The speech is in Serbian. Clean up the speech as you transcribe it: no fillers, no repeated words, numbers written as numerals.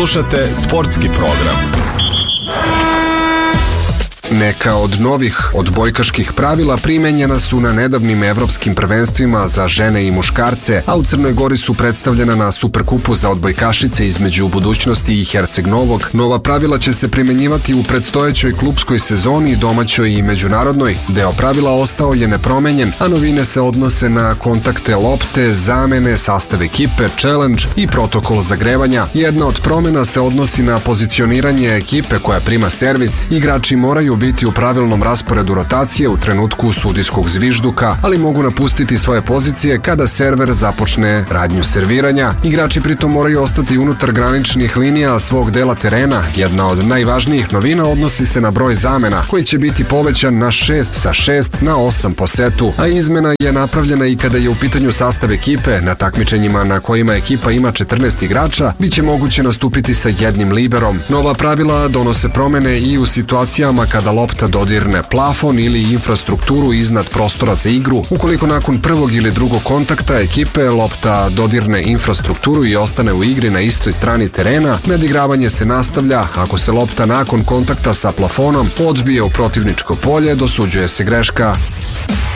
Slušate sportski program. Neka od novih odbojkaških pravila primenjena su na nedavnim evropskim prvenstvima za žene i muškarce, a u Crnoj Gori su predstavljena na Superkupu za odbojkašice između Budućnosti i Herceg Novog. Nova pravila će se primenjivati u predstojećoj klupskoj sezoni, domaćoj i međunarodnoj. Deo pravila ostao je nepromenjen, a novine se odnose na kontakte lopte, zamene, sastav ekipe, challenge i protokol zagrevanja. Jedna od promena se odnosi na pozicioniranje ekipe koja prima servis. Igrači moraju biti u pravilnom rasporedu rotacije u trenutku sudijskog zvižduka, ali mogu napustiti svoje pozicije kada server započne radnju serviranja. Igrači pritom moraju ostati unutar graničnih linija svog dela terena. Jedna od najvažnijih novina odnosi se na broj zamena, koji će biti povećan na 6 sa 6 na 8 po setu, a izmena je napravljena i kada je u pitanju sastav ekipe. Na takmičenjima na kojima ekipa ima 14 igrača, biće moguće nastupiti sa jednim liberom. Nova pravila donose promene i u situacijama kada lopta dodirne plafon ili infrastrukturu iznad prostora za igru. Ukoliko nakon prvog ili drugog kontakta ekipe lopta dodirne infrastrukturu i ostane u igri na istoj strani terena, nadigravanje se nastavlja. Ako se lopta nakon kontakta sa plafonom odbije u protivničko polje, dosuđuje se greška.